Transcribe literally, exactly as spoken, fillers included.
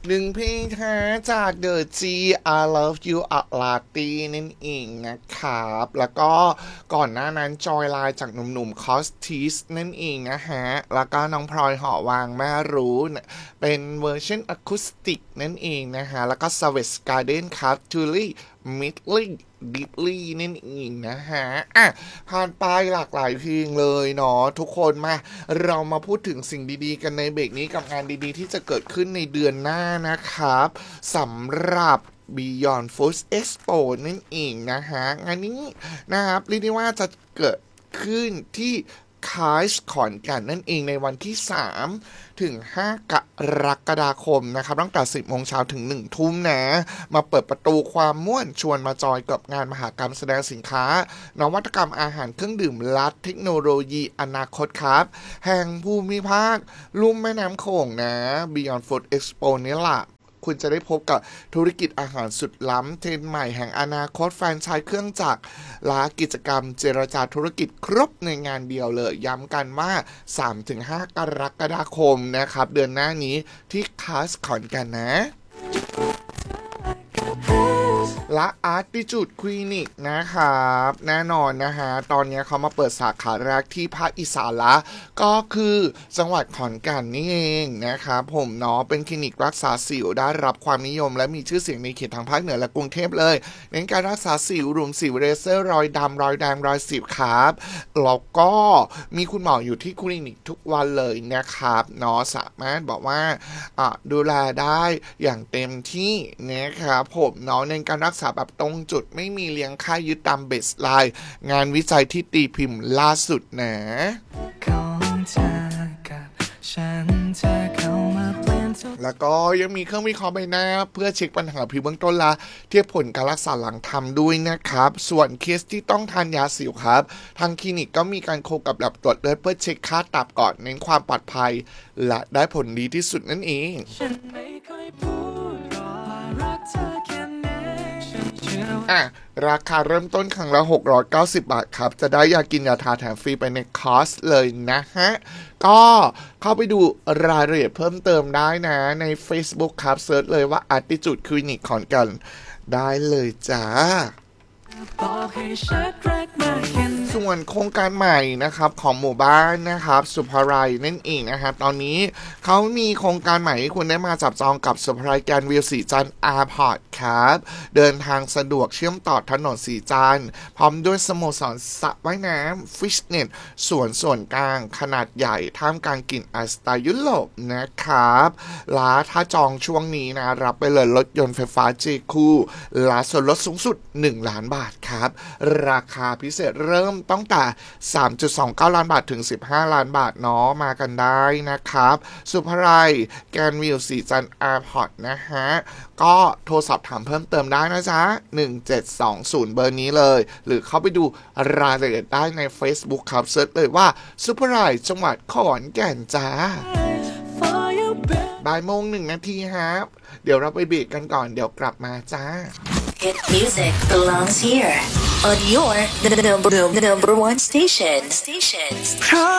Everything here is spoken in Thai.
หนึ่งเพลงฮะจาก The G I Love You a Latte นั่นเองนะครับแล้วก็ก่อนหน้านั้นจอยไลน์จากหนุ่มๆ Costis นั่นเองนะฮะแล้วก็น้องพลอยหอวางแม่รู้เป็นเวอร์ชันอะคูสติกนั่นเองนะฮะแล้วก็ Savage Garden ครับ Tully Midley Diddley นั่นเองนะฮะอ่ะผ่านไปหลากหลายเพลงเลยเนาะทุกคนมาเรามาพูดถึงสิ่งดีๆกันในเบรกนี้กับงานดีๆที่จะเกิดขึ้นในเดือนหน้านะครับสำหรับ Beyond Food Expo นั่นเองนะฮะงานนี้นะครับเรียกได้ว่าจะเกิดขึ้นที่คาสขอนแก่นนั่นเองในวันที่สามถึงห้ากรกฎาคมนะครับตั้งแต่สิบโมงเช้าถึงหนึ่งทุ่มนะมาเปิดประตูความม่วนชวนมาจอยกับงานมหกรรมแสดงสินค้านวัตกรรมอาหารเครื่องดื่มและเทคโนโลยีอนาคตครับแห่งภูมิภาคลุ่มแม่น้ำโขงนะ Beyond Food Expo นี่แหละคุณจะได้พบกับธุรกิจอาหารสุดล้ำเทรนด์ใหม่แห่งอนาคตแฟรนไชส์เครื่องจักรและกิจกรรมเจรจาธุรกิจครบในงานเดียวเลยย้ำกันว่า สามถึงห้ากรกฎาคมนะครับเดือนหน้านี้ที่คาสขอนแก่นนะและ Attitude Clinic นะครับแน่นอนนะฮะตอนนี้เขามาเปิดสาขาแรกที่ภาคอีสานละก็คือจังหวัดขอนแก่นนี่เองนะครับผมเนาะเป็นคลินิกรักษาสิวได้รับความนิยมและมีชื่อเสียงในเขตทางภาคเหนือและกรุงเทพเลยเน้นการรักษาสิวรวมสิวเรเซอร์รอยดำรอยแดงรอยสิวครับแล้วก็มีคุณหมออยู่ที่คลินิกทุกวันเลยนะครับเนาะสามารถบอกว่าอ่ะดูแลได้อย่างเต็มที่นะครับผมเนาะในการรักษาแบบตรงจุดไม่มีเลี้ยงค่ายึดตามเบสไลน์งานวิจัยที่ตีพิมพ์ล่าสุดนะแล้วก็ยังมีเครื่องวิเคราะห์ใบหน้าเพื่อเช็คปัญหาผิวเบื้องต้นและเทียบผลการรักษาหลังทำด้วยนะครับส่วนเคสที่ต้องทานยาสิวครับทางคลินิกก็มีการโคกับแลบตรวจเลือดเพื่อเช็คค่าตับก่อนเน้นความปลอดภัยและได้ผลดีที่สุดนั่นเองอ่ะราคาเริ่มต้นครั้งละหกร้อยเก้าสิบบาทครับจะได้ยากินยาทาแถมฟรีไปในคอร์สเลยนะฮะก็เข้าไปดูรายละเอียดเพิ่มเติมได้นะใน Facebook ครับเซิร์ชเลยว่า Attitude Clinic ขอนแก่นได้เลยจ้าส่วนโครงการใหม่นะครับของหมู่บ้านนะครับสุภาลัยนั่นเองนะครับตอนนี้เขามีโครงการใหม่ให้คุณได้มาจับจองกับสุภาลัยแกรนด์วิวสีจันทร์อาร์พอร์ตครับเดินทางสะดวกเชื่อมต่อถนนสีจันทร์พร้อมด้วยสโมสรสระว่ายน้ำฟิชเนสสวนส่วนกลางขนาดใหญ่ท่ามกลางกลิ่นไอสไตล์ยุโรปนะครับและถ้าจองช่วงนี้นะรับไปเลยรถยนต์ไฟฟ้าเจคูและส่วนลดสูงสุดหนึ่งล้านบาทครับราคาพิเศษเริ่มตั้งแต่ สามจุดสองเก้า ล้านบาทถึงสิบห้าล้านบาทเนาะมากันได้นะครับสุภาลัยแกรนด์วิวสีจันทร์แอร์พอร์ตนะฮะก็โทรสอบถามเพิ่มเติมได้นะจ๊ะหนึ่งเจ็ดสองศูนย์เบอร์นี้เลยหรือเข้าไปดูรายละเอียดได้ใน Facebook ครับเซิร์ชเลยว่าสุภาลัยจังหวัดขอนแก่นจ้าบ่ายโมงหนึ่งนาทีครับเดี๋ยวเราไปเบรกกันก่อนเดี๋ยวกลับมาจ้า Hit music belongs here on your number number one station. Stations.